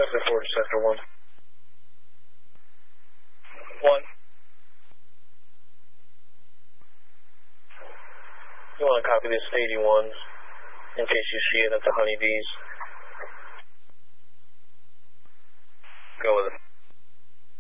Sector 4 to Sector 1. 1. You want to copy this 81 in case you see it at the honeybees. Go with it.